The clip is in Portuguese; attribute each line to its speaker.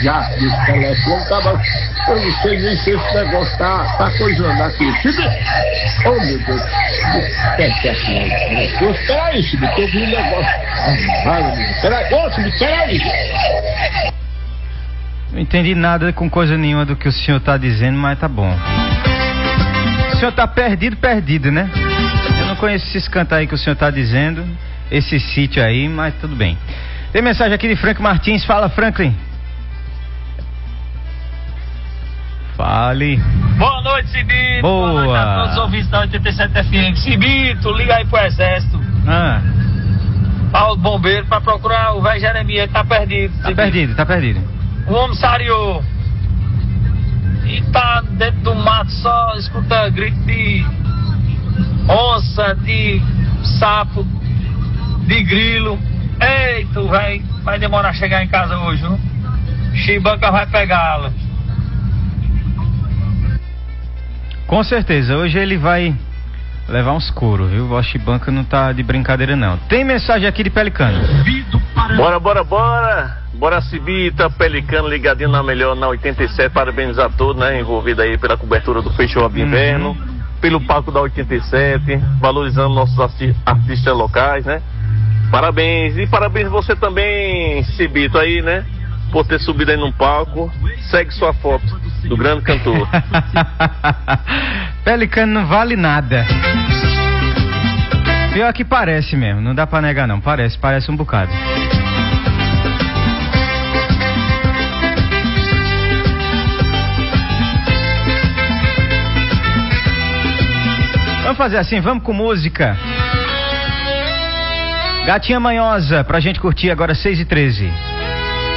Speaker 1: já desse telefone, tava, eu não sei nem se esse negócio tá coisando aqui. Oh, meu Deus, espera aí, Chico, que eu vi um negócio. Espera aí.
Speaker 2: Não entendi nada com coisa nenhuma do que o senhor tá dizendo, mas tá bom. O senhor tá perdido, né? Eu não conheço esses cantos aí que o senhor tá dizendo, esse sítio aí, mas tudo bem. Tem mensagem aqui de Frank Martins. Fala, Franklin. Fale.
Speaker 3: Boa noite, Cibito.
Speaker 2: Boa
Speaker 3: noite a todos os ouvintes da 87 FM. Cibito, liga aí pro Exército. Paulo Bombeiro pra procurar o velho Jeremias, tá perdido.
Speaker 2: Tá perdido.
Speaker 3: O homem sariou. E tá dentro do mato, só escuta grito de onça, de sapo, de grilo. Eita, velho, vai demorar a chegar em casa hoje, viu? Chibanca vai pegá-lo.
Speaker 2: Com certeza, hoje ele vai levar uns coros, viu? O Chibanca não tá de brincadeira, não. Tem mensagem aqui de Pelicano.
Speaker 4: Bora, Cibita, Pelicano, ligadinho na melhor, na 87. Parabéns a todos, né? Envolvido aí pela cobertura do Feijoada de Inverno, pelo palco da 87, valorizando nossos artistas locais, né? Parabéns. E parabéns você também, Cibito, aí, né? Por ter subido aí num palco. Segue sua foto do grande cantor.
Speaker 2: Pelicano não vale nada. Pior que parece mesmo, não dá pra negar não. Parece um bocado. Vamos fazer assim, vamos com música. Gatinha Manhosa, pra gente curtir agora 6h13.